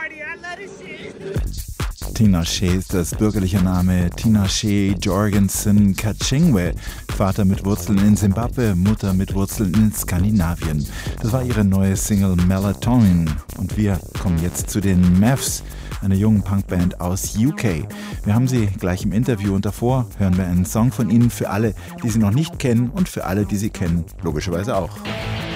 Tinashe ist das bürgerliche Name Tinashe Jorgensen Kachingwe. Vater mit Wurzeln in Simbabwe, Mutter mit Wurzeln in Skandinavien. Das war ihre neue Single Melatonin. Und wir kommen jetzt zu den Mavs, einer jungen Punkband aus UK. Wir haben sie gleich im Interview und davor hören wir einen Song von ihnen für alle, die sie noch nicht kennen und für alle, die sie kennen, logischerweise auch.